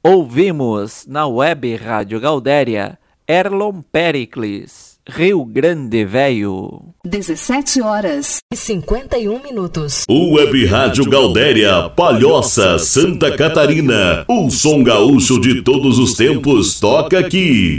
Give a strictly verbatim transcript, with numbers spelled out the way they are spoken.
Ouvimos na Web Rádio Gaudéria, Erlon Pericles, Rio Grande Velho. dezessete horas e cinquenta e um minutos. Web Rádio Gaudéria, Palhoça, Santa Catarina. O som gaúcho de todos os tempos toca aqui.